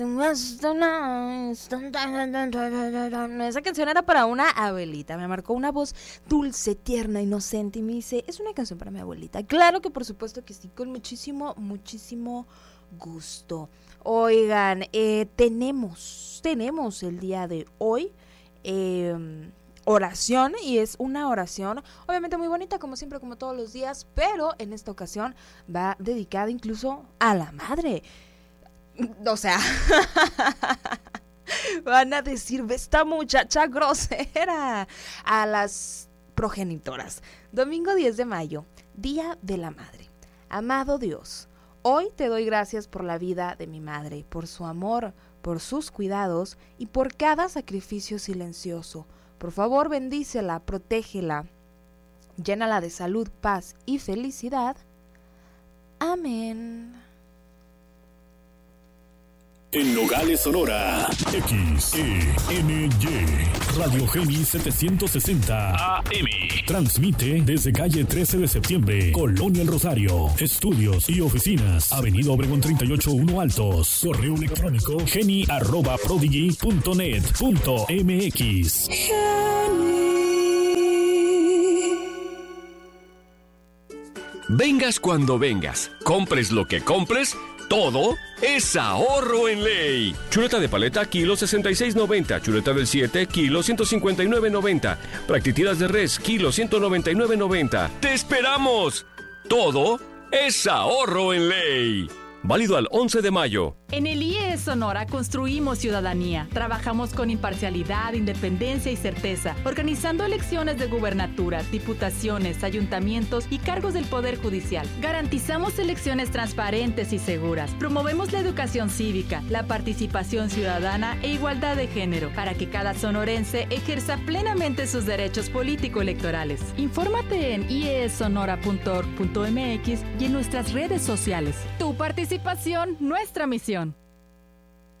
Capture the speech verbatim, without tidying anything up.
Esa canción era para una abuelita. Me marcó una voz dulce, tierna, inocente y me dice, es una canción para mi abuelita. Claro que por supuesto que sí, con muchísimo, muchísimo gusto. Oigan, eh, tenemos, tenemos el día de hoy eh, oración, y es una oración obviamente muy bonita, como siempre, como todos los días, pero en esta ocasión va dedicada incluso a la madre. O sea, van a decir, esta muchacha grosera, a las progenitoras. Domingo diez de mayo, Día de la Madre. Amado Dios, hoy te doy gracias por la vida de mi madre, por su amor, por sus cuidados y por cada sacrificio silencioso. Por favor, bendícela, protégela, llénala de salud, paz y felicidad. Amén. En Nogales, Sonora, X E N Y, Radio Geni setecientos sesenta A M. Transmite desde calle trece de septiembre, Colonia El Rosario. Estudios y oficinas, Avenida Obregón treinta y ocho uno Altos. Correo electrónico geni arroba prodigy punto net punto m x. Vengas cuando vengas, compres lo que compres, todo es ahorro en ley. Chuleta de paleta, kilo sesenta y seis noventa. Chuleta del siete, kilo ciento cincuenta y nueve noventa. Practitiras de res, kilo ciento noventa y nueve noventa. ¡Te esperamos! Todo es ahorro en ley. Válido al once de mayo. En el I E S Sonora construimos ciudadanía. Trabajamos con imparcialidad, independencia y certeza, organizando elecciones de gubernaturas, diputaciones, ayuntamientos y cargos del Poder Judicial. Garantizamos elecciones transparentes y seguras. Promovemos la educación cívica, la participación ciudadana e igualdad de género, para que cada sonorense ejerza plenamente sus derechos político-electorales. Infórmate en i e s sonora punto org punto m x y en nuestras redes sociales. Tu participación, nuestra misión.